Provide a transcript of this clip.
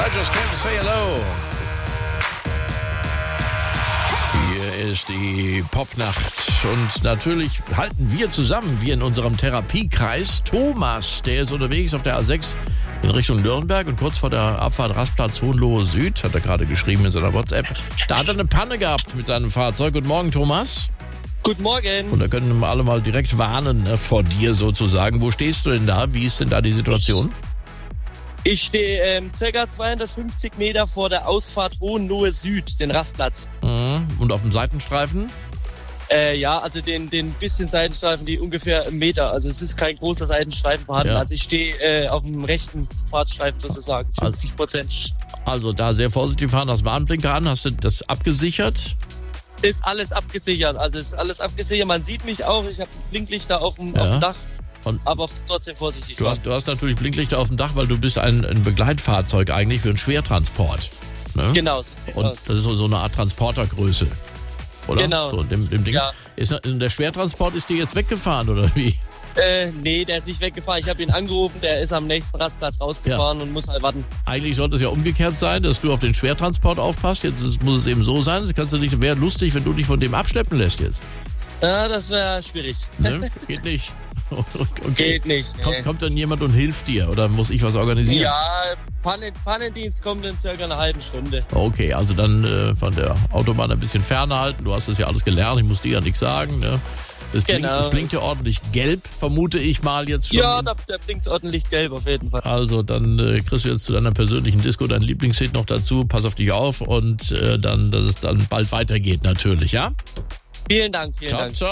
I just came to say hello. Hier ist die Popnacht und natürlich halten wir zusammen, wir in unserem Therapiekreis. Thomas, der ist unterwegs auf der A6 in Richtung Nürnberg und kurz vor der Abfahrt Rastplatz Hohenlohe Süd, hat er gerade geschrieben in seiner WhatsApp, da hat er eine Panne gehabt mit seinem Fahrzeug. Guten Morgen, Thomas. Guten Morgen. Und da können wir alle mal direkt warnen vor dir sozusagen. Wo stehst du denn da? Wie ist denn da die Situation? Ich stehe ca. 250 Meter vor der Ausfahrt Hohenlohe Süd, den Rastplatz. Und auf dem Seitenstreifen? Ja, also den bisschen Seitenstreifen, die ungefähr 1 Meter. Also es ist kein großer Seitenstreifen vorhanden. Ja. Also ich stehe auf dem rechten Fahrtstreifen sozusagen, 50%. Also da sehr vorsichtig fahren, das Warnblinker an. Hast du das abgesichert? Ist alles abgesichert. Also ist alles abgesichert. Man sieht mich auch. Ich habe Blinklichter auf dem Dach. Aber trotzdem vorsichtig. Du hast natürlich Blinklichter auf dem Dach, weil du bist ein Begleitfahrzeug eigentlich für einen Schwertransport. Ne? Genau, so sieht's Und aus. das ist so eine Art Transportergröße. Oder? Genau. So, dem Ding. Ja. Der Schwertransport ist dir jetzt weggefahren, oder wie? Nee, der ist nicht weggefahren. Ich habe ihn angerufen, der ist am nächsten Rastplatz rausgefahren und muss halt warten. Eigentlich sollte es ja umgekehrt sein, dass du auf den Schwertransport aufpasst. Jetzt muss es eben so sein. Wäre lustig, wenn du dich von dem abschleppen lässt jetzt. Ja, das wäre schwierig. Ne? Geht nicht. Okay. Geht nicht. Nee. Kommt dann jemand und hilft dir oder muss ich was organisieren? Ja, Pannendienst kommt in circa einer halben Stunde. Okay, also dann von der Autobahn ein bisschen ferne halten. Du hast das ja alles gelernt, ich muss dir ja nichts sagen. Ne? Es blinkt ja ordentlich gelb, vermute ich mal jetzt schon. Ja, da blinkt es ordentlich gelb auf jeden Fall. Also dann kriegst du jetzt zu deiner persönlichen Disco dein Lieblingshit noch dazu. Pass auf dich auf und dass es dann bald weitergeht natürlich, ja? Vielen Dank, vielen Dank. Ciao.